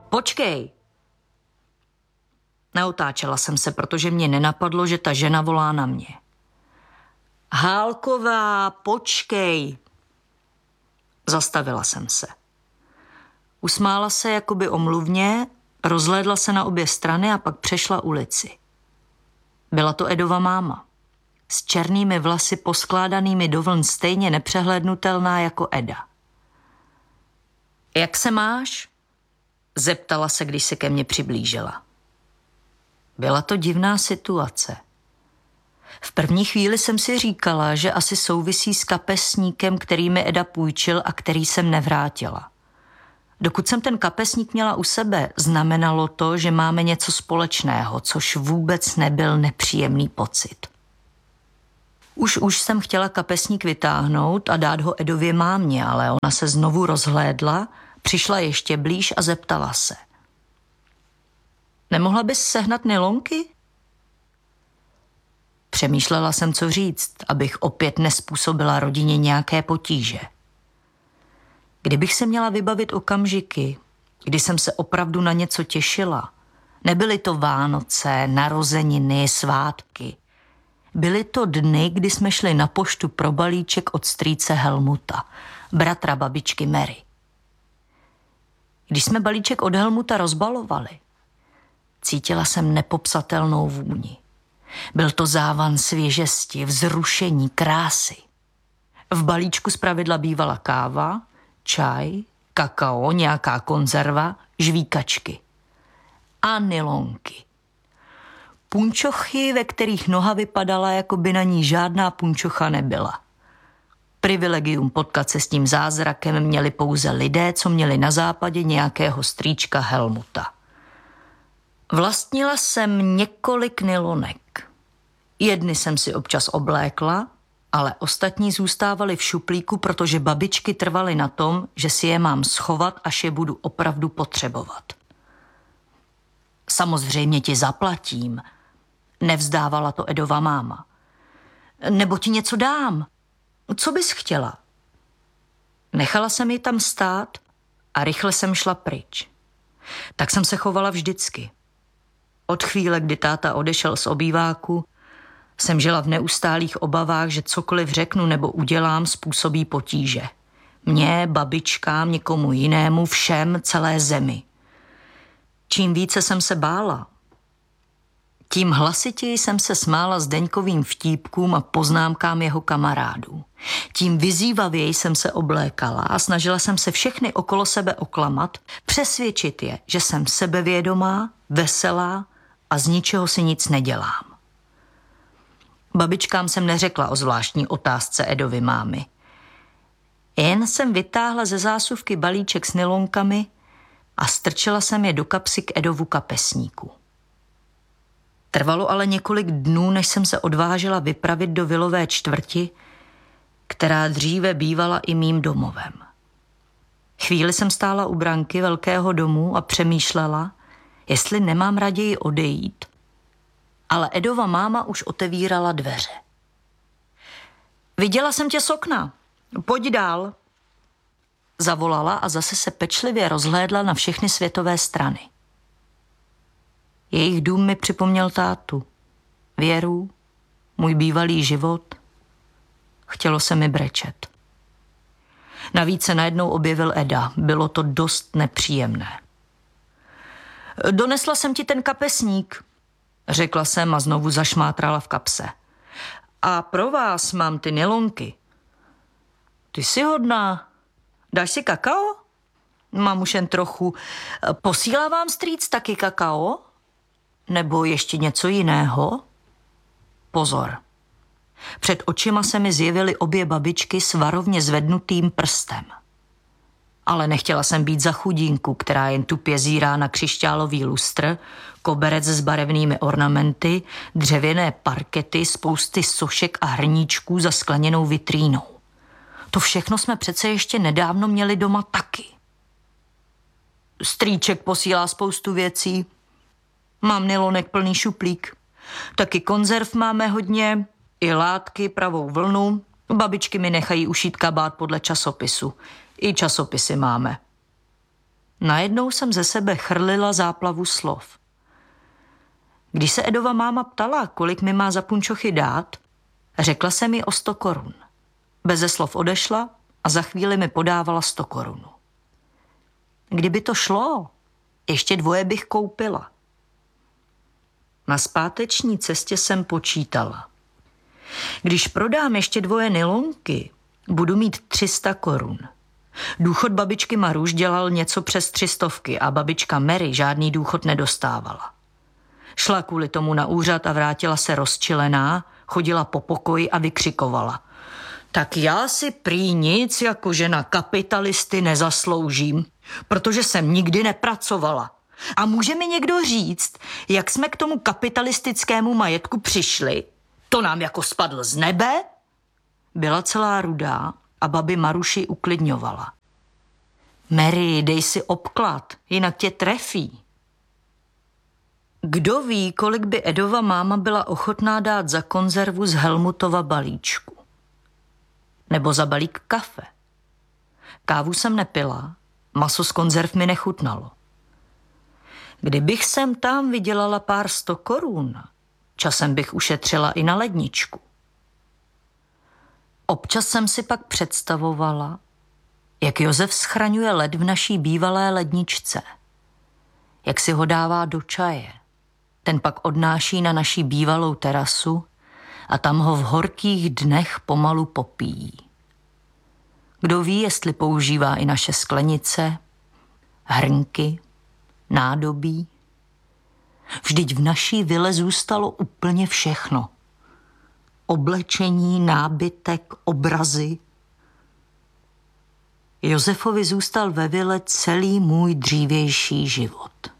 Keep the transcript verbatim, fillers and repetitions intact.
Počkej. Neotáčela jsem se, protože mě nenapadlo, že ta žena volá na mě. Hálková, počkej. Zastavila jsem se. Usmála se jakoby omluvně, rozhlédla se na obě strany a pak přešla ulici. Byla to Edova máma. S černými vlasy poskládanými do vln, stejně nepřehlédnutelná jako Eda. Jak se máš? Zeptala se, když se ke mně přiblížila. Byla to divná situace. V první chvíli jsem si říkala, že asi souvisí s kapesníkem, který mi Eda půjčil a který jsem nevrátila. Dokud jsem ten kapesník měla u sebe, znamenalo to, že máme něco společného, což vůbec nebyl nepříjemný pocit. Už už jsem chtěla kapesník vytáhnout a dát ho Edově mámě, ale ona se znovu rozhlédla, přišla ještě blíž a zeptala se. Nemohla bys sehnat nylonky? Přemýšlela jsem, co říct, abych opět nespůsobila rodině nějaké potíže. Kdybych se měla vybavit okamžiky, kdy jsem se opravdu na něco těšila, nebyly to Vánoce, narozeniny, svátky. Byly to dny, kdy jsme šli na poštu pro balíček od strýce Helmuta, bratra babičky Mary. Když jsme balíček od Helmuta rozbalovali, cítila jsem nepopsatelnou vůni. Byl to závan svěžesti, vzrušení, krásy. V balíčku zpravidla bývala káva, čaj, kakao, nějaká konzerva, žvíkačky a nylonky. Punčochy, ve kterých noha vypadala, jako by na ní žádná punčocha nebyla. Privilegium potkat se s tím zázrakem měli pouze lidé, co měli na západě nějakého strýčka Helmuta. Vlastnila jsem několik nylonek. Jedny jsem si občas oblékla, ale ostatní zůstávaly v šuplíku, protože babičky trvaly na tom, že si je mám schovat, až je budu opravdu potřebovat. Samozřejmě ti zaplatím, nevzdávala to Edova máma. Nebo ti něco dám. Co bys chtěla? Nechala jsem ji tam stát a rychle jsem šla pryč. Tak jsem se chovala vždycky. Od chvíle, kdy táta odešel z obýváku, jsem žila v neustálých obavách, že cokoliv řeknu nebo udělám, způsobí potíže. Mně, babičkám, někomu jinému, všem, celé zemi. Čím více jsem se bála, tím hlasitěji jsem se smála Zdeňkovým vtípkům a poznámkám jeho kamarádů. Tím vyzývavěji jsem se oblékala a snažila jsem se všechny okolo sebe oklamat, přesvědčit je, že jsem sebevědomá, veselá a z ničeho si nic nedělám. Babičkám jsem neřekla o zvláštní otázce Edovy mámy. Jen jsem vytáhla ze zásuvky balíček s nylonkami a strčila jsem je do kapsy k Edovu kapesníku. Trvalo ale několik dnů, než jsem se odvážila vypravit do vilové čtvrti, která dříve bývala i mým domovem. Chvíli jsem stála u branky velkého domu a přemýšlela, jestli nemám raději odejít, ale Edova máma už otevírala dveře. Viděla jsem tě z okna, pojď dál, zavolala a zase se pečlivě rozhlédla na všechny světové strany. Jejich dům mi připomněl tátu, Věru, můj bývalý život. Chtělo se mi brečet. Navíc se najednou objevil Eda. Bylo to dost nepříjemné. Donesla jsem ti ten kapesník, řekla jsem a znovu zašmátrala v kapse. A pro vás mám ty nylonky. Ty jsi hodná. Dáš si kakao? Mám už jen trochu. Posílá vám strýc taky kakao? Nebo ještě něco jiného? Pozor. Před očima se mi zjevily obě babičky s varovně zvednutým prstem. Ale nechtěla jsem být za chudinku, která jen tupě zírá na křišťálový lustr, koberec s barevnými ornamenty, dřevěné parkety, spousty sošek a hrníčků za skleněnou vitrínou. To všechno jsme přece ještě nedávno měli doma taky. Strýček posílá spoustu věcí. Mám nylonek plný šuplík. Taky konzerv máme hodně, i látky, pravou vlnu. Babičky mi nechají ušít kabát podle časopisu. I časopisy máme. Najednou jsem ze sebe chrlila záplavu slov. Když se Edova máma ptala, kolik mi má za punčochy dát, řekla jsem mi o sto korun. Beze slov odešla a za chvíli mi podávala sto korun. Kdyby to šlo, ještě dvoje bych koupila. Na zpáteční cestě jsem počítala. Když prodám ještě dvoje nylonky, budu mít tři sta korun. Důchod babičky Maruš dělal něco přes tři stovky a babička Mary žádný důchod nedostávala. Šla kvůli tomu na úřad a vrátila se rozčilená, chodila po pokoji a vykřikovala. Tak já si prý nic jako žena kapitalisty nezasloužím, protože jsem nikdy nepracovala. A může mi někdo říct, jak jsme k tomu kapitalistickému majetku přišli? To nám jako spadl z nebe? Byla celá rudá a babi Maruši uklidňovala. Mary, dej si obklad, jinak tě trefí. Kdo ví, kolik by Edova máma byla ochotná dát za konzervu z Helmutova balíčku. Nebo za balík kafe. Kávu jsem nepila, maso z konzerv mi nechutnalo. Kdybych sem tam vydělala pár sto korun, časem bych ušetřila i na ledničku. Občas jsem si pak představovala, jak Josef schraňuje led v naší bývalé ledničce, jak si ho dává do čaje. Ten pak odnáší na naší bývalou terasu a tam ho v horkých dnech pomalu popíjí. Kdo ví, jestli používá i naše sklenice, hrnky, nádobí. Vždyť v naší vile zůstalo úplně všechno. Oblečení, nábytek, obrazy. Josefovi zůstal ve vile celý můj dřívější život.